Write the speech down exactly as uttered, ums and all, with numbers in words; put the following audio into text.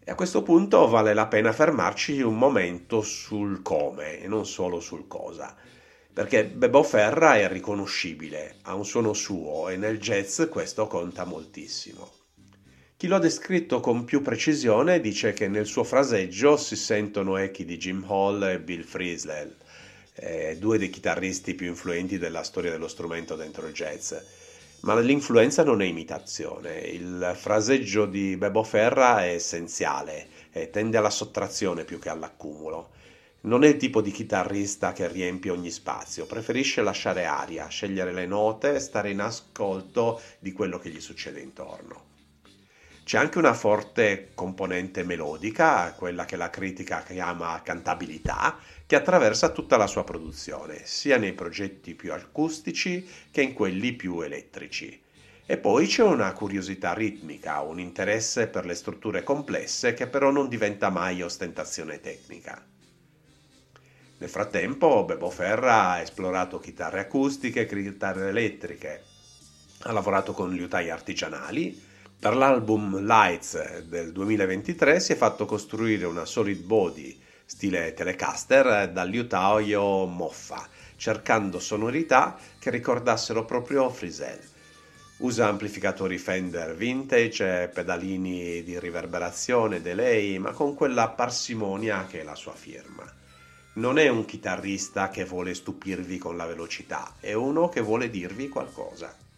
E a questo punto vale la pena fermarci un momento sul come e non solo sul cosa, perché Bebo Ferra è riconoscibile, ha un suono suo e nel jazz questo conta moltissimo. Chi lo ha descritto con più precisione dice che nel suo fraseggio si sentono echi di Jim Hall e Bill Frisell, eh, due dei chitarristi più influenti della storia dello strumento dentro il jazz. Ma l'influenza non è imitazione, il fraseggio di Bebo Ferra è essenziale e tende alla sottrazione più che all'accumulo. Non è il tipo di chitarrista che riempie ogni spazio, preferisce lasciare aria, scegliere le note e stare in ascolto di quello che gli succede intorno. C'è anche una forte componente melodica, quella che la critica chiama cantabilità, che attraversa tutta la sua produzione, sia nei progetti più acustici che in quelli più elettrici. E poi c'è una curiosità ritmica, un interesse per le strutture complesse che però non diventa mai ostentazione tecnica. Nel frattempo, Bebo Ferra ha esplorato chitarre acustiche e chitarre elettriche, ha lavorato con liutai artigianali. Per l'album Lights del duemilaventitré si è fatto costruire una solid body stile Telecaster dal liutaio Moffa, cercando sonorità che ricordassero proprio Frisell. Usa amplificatori Fender vintage, pedalini di riverberazione, delay, ma con quella parsimonia che è la sua firma. Non è un chitarrista che vuole stupirvi con la velocità, è uno che vuole dirvi qualcosa.